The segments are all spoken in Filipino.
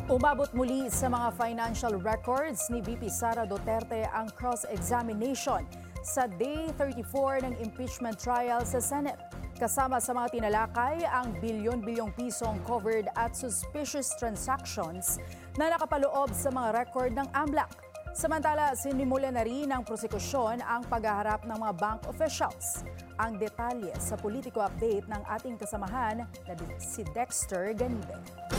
Umabot muli sa mga financial records ni VP Sara Duterte ang cross-examination sa Day 34 ng impeachment trial sa Senate. Kasama sa mga tinalakay ang bilyon-bilyong pisong covered at suspicious transactions na nakapaloob sa mga record ng AMLAC. Samantala, sinimula na rin ng prosekusyon ang paghaharap ng mga bank officials. Ang detalye sa Politico Update ng ating kasamahan na si Dexter Ganibe.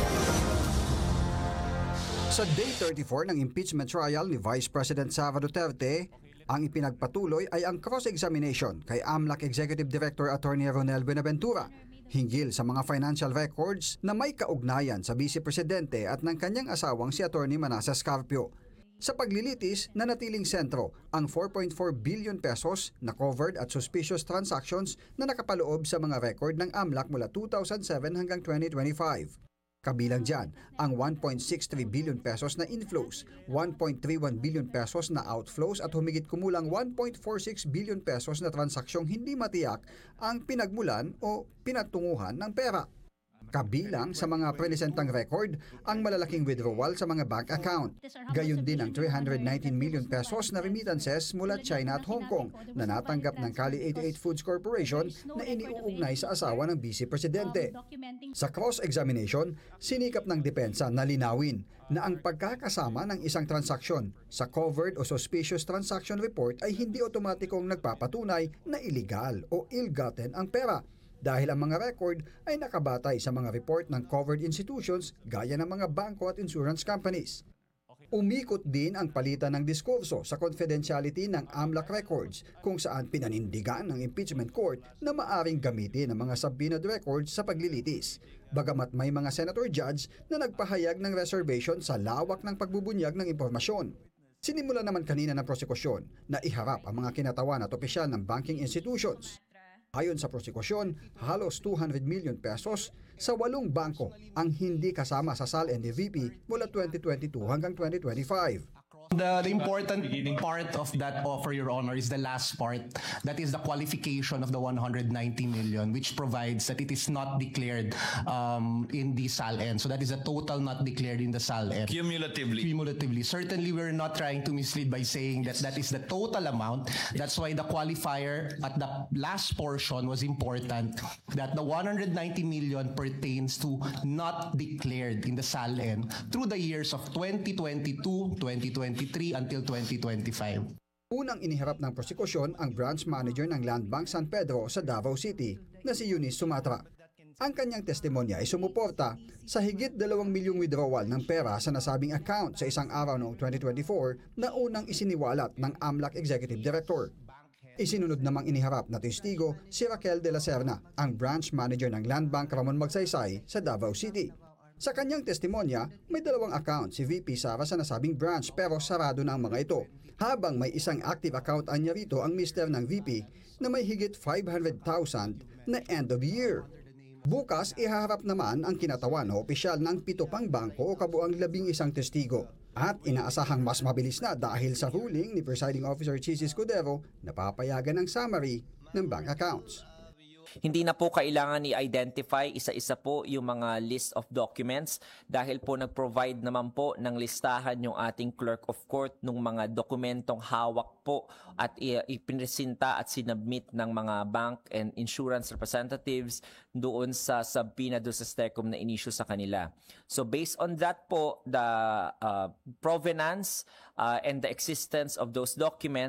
Sa Day 34 ng impeachment trial ni Vice President Sara Duterte, ang ipinagpatuloy ay ang cross-examination kay AMLAC Executive Director Attorney Ronel Buenaventura hinggil sa mga financial records na may kaugnayan sa Vice Presidente at ng kanyang asawang si Attorney Manasseh Scarpio. Sa paglilitis, nanatiling sentro ang 4.4 billion pesos na covered at suspicious transactions na nakapaloob sa mga record ng AMLAC mula 2007 hanggang 2025. Kabilang dyan ang 1.63 billion pesos na inflows, 1.31 billion pesos na outflows at humigit kumulang 1.46 billion pesos na transaksyong hindi matiyak ang pinagmulan o pinatunguhan ng pera. Kabilang sa mga presentang record ang malalaking withdrawal sa mga bank account. Gayon din ang 319 million pesos na remittances mula China at Hong Kong na natanggap ng Cali 88 Foods Corporation na iniuugnay sa asawa ng Vice Presidente. Sa cross-examination, sinikap ng depensa na linawin na ang pagkakasama ng isang transaksyon sa covered o suspicious transaction report ay hindi otomatikong nagpapatunay na illegal o ill-gotten ang pera, dahil ang mga record ay nakabatay sa mga report ng covered institutions gaya ng mga bangko at insurance companies. Umikot din ang palitan ng diskurso sa confidentiality ng AMLAC records kung saan pinanindigan ng impeachment court na maaring gamitin ang mga subpoenaed records sa paglilitis. Bagamat may mga senator judge na nagpahayag ng reservation sa lawak ng pagbubunyag ng impormasyon. Sinimula naman kanina ng prosekusyon na iharap ang mga kinatawan at opisyal ng banking institutions. Ayon sa prosekusyon, halos 200 million pesos sa 8 bangko ang hindi kasama sa SAL and VP mula 2022 hanggang 2025. The important part of that offer, Your Honor, is the last part. That is the qualification of the 190 million, which provides that it is not declared in the SALN. So that is a total not declared in the SALN. Cumulatively. Certainly, we're not trying to mislead by saying that that is the total amount. That's why the qualifier at the last portion was important, that the 190 million pertains to not declared in the SALN through the years of 2022, 2023 until 2025. Unang iniharap ng prosekusyon ang branch manager ng Land Bank San Pedro sa Davao City na si Eunice Sumatra. Ang kanyang testimonya ay sumuporta sa higit 2 milyong withdrawal ng pera sa nasabing account sa isang araw noong 2024 na unang isiniwalat ng AMLAC Executive Director. Isinunod namang iniharap na testigo si Raquel de la Serna, ang branch manager ng Land Bank Ramon Magsaysay sa Davao City. Sa kanyang testimonya, may 2 account si VP Sara sa nasabing branch pero sarado na ang mga ito. Habang may isang active account anya rito ang mister ng VP na may higit 500,000 na end of year. Bukas, ihaharap naman ang kinatawan o opisyal ng 7 pang bangko o kabuang 11 testigo. At inaasahang mas mabilis na dahil sa ruling ni Presiding Officer Chis Escudero na papayagan ng summary ng bank accounts. Hindi na po kailangan i-identify isa-isa po yung mga list of documents dahil po nag-provide naman po ng listahan yung ating clerk of court ng mga dokumentong hawak po at ipinresenta at sinubmit ng mga bank and insurance representatives doon sa subpoena do sa STECOM na inisyu sa kanila. So based on that po, the provenance and the existence of those documents